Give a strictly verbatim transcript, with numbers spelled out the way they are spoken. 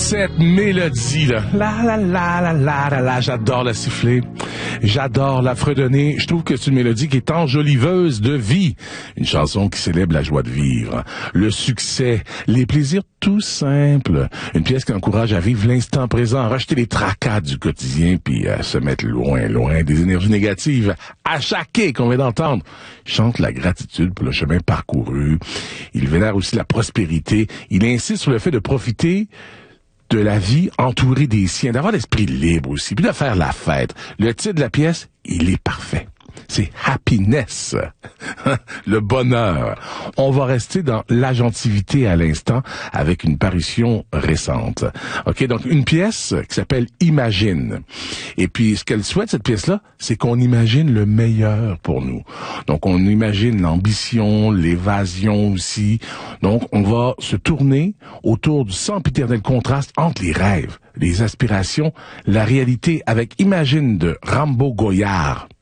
Cette mélodie-là, la la la la la la la, j'adore la siffler, j'adore la fredonner. Je trouve que c'est une mélodie qui est enjoliveuse de vie. Une chanson qui célèbre la joie de vivre, le succès, les plaisirs tout simples. Une pièce qui encourage à vivre l'instant présent, à rejeter les tracas du quotidien, puis à se mettre loin, loin des énergies négatives. À chaque quai qu'on vient d'entendre, il chante la gratitude pour le chemin parcouru. Il vénère aussi la prospérité. Il insiste sur le fait de profiter de la vie entourée des siens, d'avoir l'esprit libre aussi, puis de faire la fête. Le titre de la pièce, il est parfait. C'est Happiness, le bonheur. On va rester dans l'agentivité à l'instant avec une parution récente. OK, donc une pièce qui s'appelle Imagine. Et puis ce qu'elle souhaite, cette pièce-là, c'est qu'on imagine le meilleur pour nous. Donc on imagine l'ambition, l'évasion aussi. Donc on va se tourner autour du sempiternel contraste entre les rêves, les aspirations, la réalité avec Imagine de Rambo Goyard.